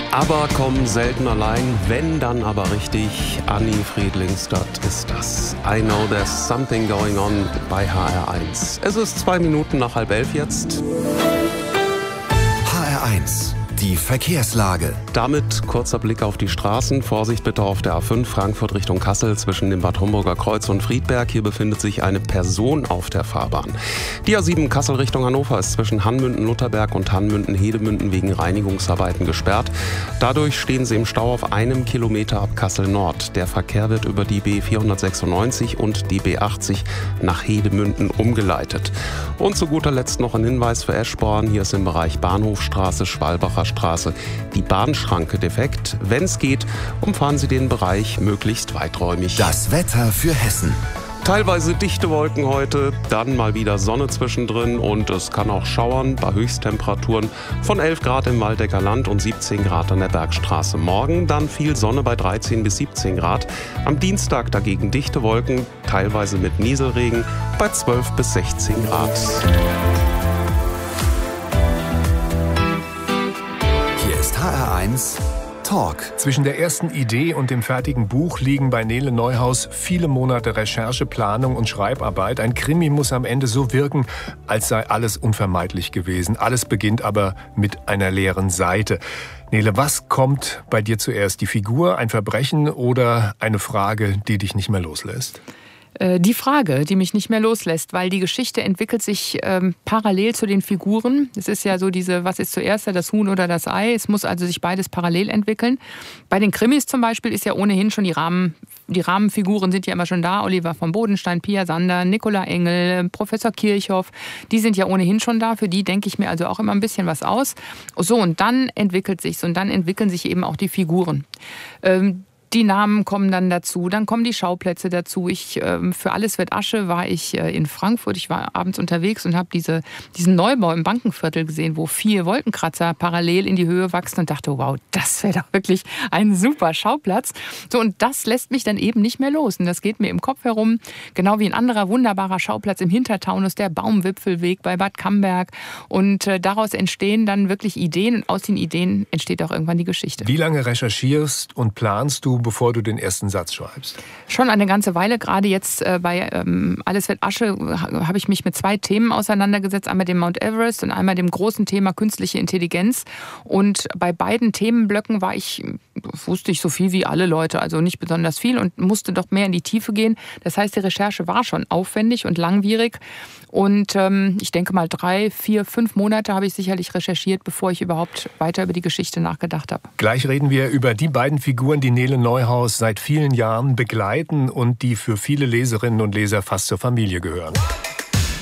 Aber kommen selten allein, wenn dann aber richtig. Anni Friedlingsdott ist das. I know there's something going on bei HR1. Es ist 2 Minuten nach 10:30 jetzt. HR1, die Verkehrslage. Damit kurzer Blick auf die Straßen. Vorsicht bitte auf der A5 Frankfurt Richtung Kassel zwischen dem Bad Homburger Kreuz und Friedberg. Hier befindet sich eine Person auf der Fahrbahn. Die A7 Kassel Richtung Hannover ist zwischen Hanmünden-Lutherberg und Hanmünden-Hedemünden wegen Reinigungsarbeiten gesperrt. Dadurch stehen sie im Stau auf 1 Kilometer ab Kassel Nord. Der Verkehr wird über die B496 und die B80 nach Hedemünden umgeleitet. Und zu guter Letzt noch ein Hinweis für Eschborn. Hier ist im Bereich Bahnhofstraße, Schwalbacher Straße die Bahnschranke defekt. Wenn es geht, umfahren Sie den Bereich möglichst weiträumig. Das Wetter für Hessen. Teilweise dichte Wolken heute, dann mal wieder Sonne zwischendrin und es kann auch schauern bei Höchsttemperaturen von 11 Grad im Waldecker Land und 17 Grad an der Bergstraße. Morgen dann viel Sonne bei 13 bis 17 Grad. Am Dienstag dagegen dichte Wolken, teilweise mit Nieselregen bei 12 bis 16 Grad. Hier ist HR1 Talk. Zwischen der ersten Idee und dem fertigen Buch liegen bei Nele Neuhaus viele Monate Recherche, Planung und Schreibarbeit. Ein Krimi muss am Ende so wirken, als sei alles unvermeidlich gewesen. Alles beginnt aber mit einer leeren Seite. Nele, was kommt bei dir zuerst? Die Figur, ein Verbrechen oder eine Frage, die dich nicht mehr loslässt? Die Frage, die mich nicht mehr loslässt, weil die Geschichte entwickelt sich parallel zu den Figuren. Es ist ja so was ist zuerst, das Huhn oder das Ei? Es muss also sich beides parallel entwickeln. Bei den Krimis zum Beispiel ist ja ohnehin schon die Rahmenfiguren sind ja immer schon da. Oliver von Bodenstein, Pia Sander, Nicola Engel, Professor Kirchhoff, die sind ja ohnehin schon da. Für die denke ich mir also auch immer ein bisschen was aus. So, und dann entwickelt sich's und dann entwickeln sich eben auch die Figuren. Die Namen kommen dann dazu, dann kommen die Schauplätze dazu. Für Alles wird Asche war ich in Frankfurt. Ich war abends unterwegs und habe diesen Neubau im Bankenviertel gesehen, wo 4 Wolkenkratzer parallel in die Höhe wachsen und dachte, wow, das wäre doch wirklich ein super Schauplatz. So, und das lässt mich dann eben nicht mehr los. Und das geht mir im Kopf herum, genau wie ein anderer wunderbarer Schauplatz im Hintertaunus, der Baumwipfelweg bei Bad Camberg. Und daraus entstehen dann wirklich Ideen und aus den Ideen entsteht auch irgendwann die Geschichte. Wie lange recherchierst und planst du, bevor du den ersten Satz schreibst? Schon eine ganze Weile. Gerade jetzt bei Alles wird Asche habe ich mich mit 2 Themen auseinandergesetzt. Einmal dem Mount Everest und einmal dem großen Thema künstliche Intelligenz. Und bei beiden Themenblöcken wusste ich so viel wie alle Leute, also nicht besonders viel und musste doch mehr in die Tiefe gehen. Das heißt, die Recherche war schon aufwendig und langwierig. Und ich denke mal 3, 4, 5 Monate habe ich sicherlich recherchiert, bevor ich überhaupt weiter über die Geschichte nachgedacht habe. Gleich reden wir über die beiden Figuren, die Nele Neuhaus seit vielen Jahren begleiten und die für viele Leserinnen und Leser fast zur Familie gehören.